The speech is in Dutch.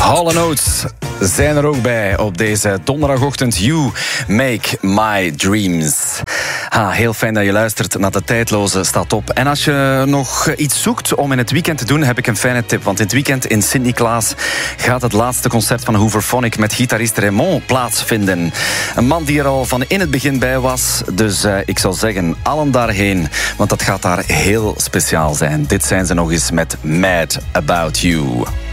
Hall & Oates zijn er ook bij op deze donderdagochtend. You Make My Dreams. Heel fijn dat je luistert naar de tijdloze staat op. En als je nog iets zoekt om in het weekend te doen, heb ik een fijne tip. Want in het weekend in Sint-Niklaas gaat het laatste concert van Hooverphonic met gitarist Raymond plaatsvinden. Een man die er al van in het begin bij was. Dus ik zou zeggen, allen daarheen. Want dat gaat daar heel speciaal zijn. Dit zijn ze nog eens met Mad About You.